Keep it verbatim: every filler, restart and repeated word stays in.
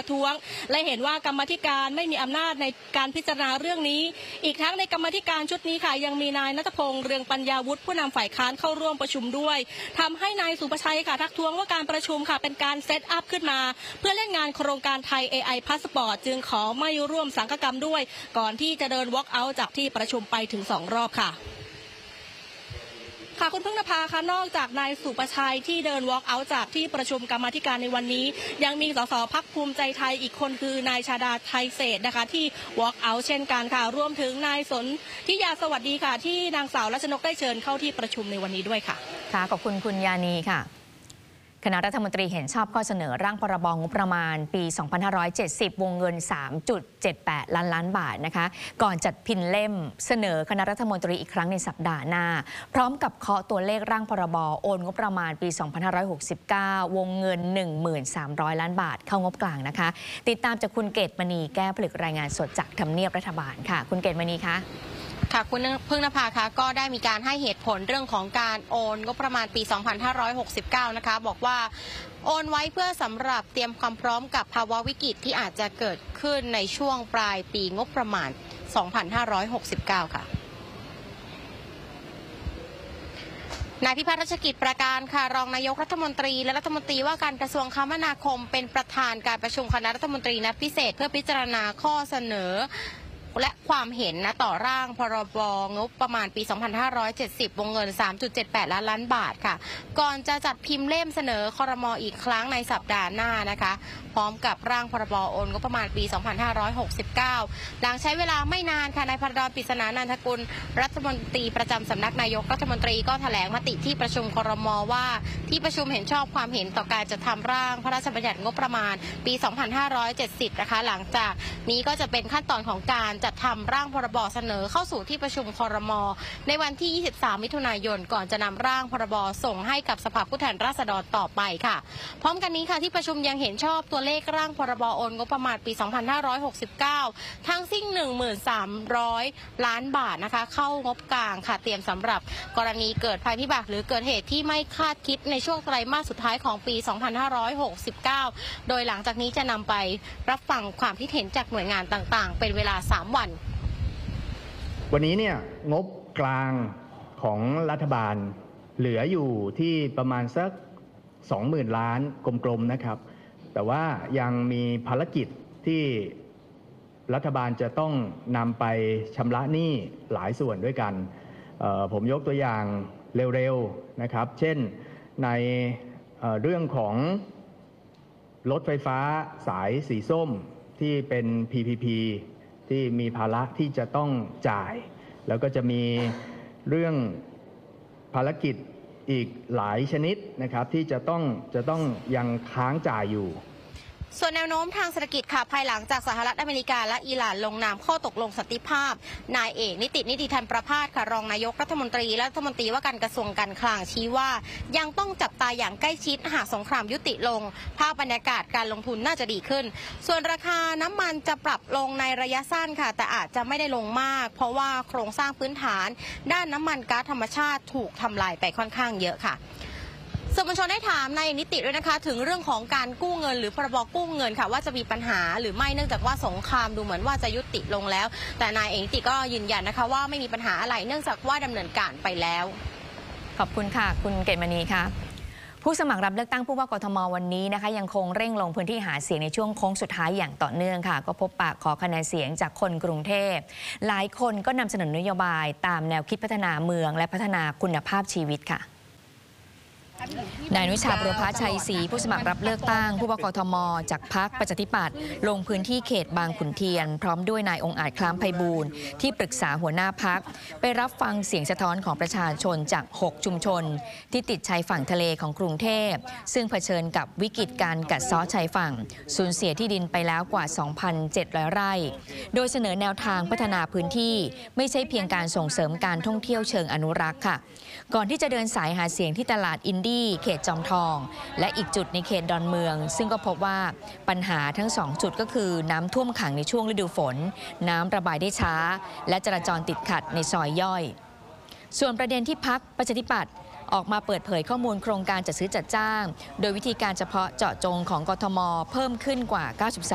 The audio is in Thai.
ท้วงและเห็นว่ากรรมาธิการไม่มีอำนาจในการพิจารณาเรื่องนี้อีกทั้งในกรรมาธิการชุดนี้ค่ะยังมีนายณัฐพงษ์เรืองปัญญาวุฒิผู้นำฝ่ายค้านเข้าร่วมประชุมด้วยทำให้นายสุประชัยค่ะทักท้วงว่าการประชุมค่ะเป็นการเซตอัพขึ้นมาเพื่อเล่นงานโครงการไทย เอ ไอ Passport จึงขอไม่ร่วมสังฆกรรมด้วยก่อนที่จะเดิน walk out จากที่ประชุมไปถึงสองรอบค่ะค่ะคุณพึ่งนภาค่ะนอกจากนายสุประชัยที่เดิน walk out จากที่ประชุมกรรมาธิการในวันนี้ยังมีสสพรรคภูมิใจไทยอีกคนคือนายชาดาไทยเศรษฐ์นะคะที่ walk out เช่นกันค่ะรวมถึงนายสนธิยาสวัสดีค่ะที่นางสาวรัชนกได้เชิญเข้าที่ประชุมในวันนี้ด้วยค่ะค่ะขอบคุณคุณยานีค่ะคณะรัฐมนตรีเห็นชอบข้อเสนอร่างพรบงบประมาณปี สองพันห้าร้อยเจ็ดสิบ วงเงิน สามจุดเจ็ดแปด ล้านล้านบาทนะคะก่อนจัดพิมพ์เล่มเสนอคณะรัฐมนตรีอีกครั้งในสัปดาห์หน้าพร้อมกับเคาะตัวเลขร่างพรบโอนงบประมาณปี สองพันห้าร้อยหกสิบเก้า วงเงิน หนึ่งพันสามร้อย ล้านบาทเข้างบกลางนะคะติดตามจากคุณเกตมณีแก้วผลึกรายงานสดจากทำเนียบรัฐบาลค่ะคุณเกตมณีคะค่ะคุณพึ่งนภาคะก็ได้มีการให้เหตุผลเรื่องของการโอนงบประมาณปี สองพันห้าร้อยหกสิบเก้า นะคะบอกว่าโอนไว้เพื่อสำหรับเตรียมความพร้อมกับภาวะวิกฤตที่อาจจะเกิดขึ้นในช่วงปลายปีงบประมาณ สองพันห้าร้อยหกสิบเก้า ค่ะนายพิพัฒน์รัชกิจประการค่ะรองนายกรัฐมนตรีและรัฐมนตรีว่าการกระทรวงคมนาคมเป็นประธานการประชุมคณะรัฐมนตรีนัดพิเศษเพื่อพิจารณาข้อเสนอและความเห็นนะต่อร่างพรบงบประมาณปี สองพันห้าร้อยเจ็ดสิบ วงเงิน สามจุดเจ็ดแปด ล้านล้านบาทค่ะก่อนจะจัดพิมพ์เล่มเสนอครม.อีกครั้งในสัปดาห์หน้านะคะพร้อมกับร่างพรบโอนงบประมาณปี สองพันห้าร้อยหกสิบเก้า หลังใช้เวลาไม่นานค่ะนายพระดอนปริศนานันทกุลรัฐมนตรีประจำสำนักนายกรัฐมนตรีก็แถลงมติที่ประชุมครม.ว่าที่ประชุมเห็นชอบความเห็นต่อการจัดทำร่างพระราชบัญญัติงบประมาณปี สองพันห้าร้อยเจ็ดสิบ นะคะหลังจากนี้ก็จะเป็นขั้นตอนของการจัดทำร่างพรบเสนอเข้าสู่ที่ประชุมครม.ในวันที่ ยี่สิบสาม มิถุนายนก่อนจะนำร่างพรบส่งให้กับสภาผู้แทนราษฎรต่อไปค่ะพร้อมกันนี้ค่ะที่ประชุมยังเห็นชอบตัวเลขร่างพรบโอนงบประมาณปี สองพันห้าร้อยหกสิบเก้า ทั้งสิ้น หนึ่งพันสามร้อย ล้านบาทนะคะเข้างบกลางค่ะเตรียมสำหรับกรณีเกิดภัยพิบัติหรือเกิดเหตุที่ไม่คาดคิดในช่วงไตรมาสสุดท้ายของปี สองพันห้าร้อยหกสิบเก้า โดยหลังจากนี้จะนำไปรับฟังความคิดเห็นจากหน่วยงานต่างๆเป็นเวลาสามวันวันนี้เนี่ยงบกลางของรัฐบาลเหลืออยู่ที่ประมาณสัก สองหมื่น ล้านกลมๆนะครับแต่ว่ายังมีภารกิจที่รัฐบาลจะต้องนำไปชำระหนี้หลายส่วนด้วยกันผมยกตัวอย่างเร็วๆนะครับเช่นในเรื่องของรถไฟฟ้าสายสีส้มที่เป็น พี พี พี ที่มีภาระที่จะต้องจ่ายแล้วก็จะมีเรื่องภารกิจอีกหลายชนิดนะครับที่จะต้องจะต้องยังค้างจ่ายอยู่ส่วนแนวโน้มทางเศรษฐกิจค่ะภายหลังจากสหรัฐอเมริกาและอิหร่านลงนามข้อตกลงสันติภาพนายเอกนิตินิติธรรมประภาสค่ะรองนายกรัฐมนตรีและรัฐมนตรีว่าการกระทรวงการคลังชี้ว่ายังต้องจับตาอย่างใกล้ชิดหากสงครามยุติลงภาพบรรยากาศการลงทุนน่าจะดีขึ้นส่วนราคาน้ำมันจะปรับลงในระยะสั้นค่ะแต่อาจจะไม่ได้ลงมากเพราะว่าโครงสร้างพื้นฐานด้านน้ำมันก๊าซธรรมชาติถูกทำลายไปค่อนข้างเยอะค่ะสื่อมวลชนได้ถามนายนิติด้วยนะคะถึงเรื่องของการกู้เงินหรือพรบกู้เงินค่ะว่าจะมีปัญหาหรือไม่เนื่องจากว่าสงครามดูเหมือนว่าจะยุติลงแล้วแต่นายเอกนิติก็ยืนยันนะคะว่าไม่มีปัญหาอะไรเนื่องจากว่าดำเนินการไปแล้วขอบคุณค่ะคุณเกตมณีค่ะผู้สมัครรับเลือกตั้งผู้ว่ากทมวันนี้นะคะยังคงเร่งลงพื้นที่หาเสียงในช่วงโค้งสุดท้ายอย่างต่อเนื่องค่ะก็พบปะขอคะแนนเสียงจากคนกรุงเทพหลายคนก็นำเสนอนโยบายตามแนวคิดพัฒนาเมืองและพัฒนาคุณภาพชีวิตค่ะนายอนุชา บุรพชัยศรีผู้สมัครรับเลือกตั้งผู้ว่ากทมจากพรรคประชาธิปัตย์ลงพื้นที่เขตบางขุนเทียนพร้อมด้วยนายองค์อาจคล้ามไพบูลย์ที่ปรึกษาหัวหน้าพรรคไปรับฟังเสียงสะท้อนของประชาชนจากหกชุมชนที่ติดชายฝั่งทะเลของกรุงเทพซึ่งเผชิญกับวิกฤตการกัดเซาะชายฝั่งสูญเสียที่ดินไปแล้วกว่า สองพันเจ็ดร้อย ไร่โดยเสนอแนวทางพัฒนาพื้นที่ไม่ใช่เพียงการส่งเสริมการท่องเที่ยวเชิงอนุรักษ์ค่ะก่อนที่จะเดินสายหาเสียงที่ตลาดอินดี้เขตจอมทองและอีกจุดในเขตดอนเมืองซึ่งก็พบว่าปัญหาทั้งสองจุดก็คือน้ำท่วมขังในช่วงฤดูฝนน้ำระบายได้ช้าและจราจรติดขัดในซอยย่อยส่วนประเด็นที่พรรคประชาธิปัตย์ออกมาเปิดเผยข้อมูลโครงการจัดซื้อจัดจ้างโดยวิธีการเฉพาะเจาะจงของกทมเพิ่มขึ้นกว่าเก้าสิบสาม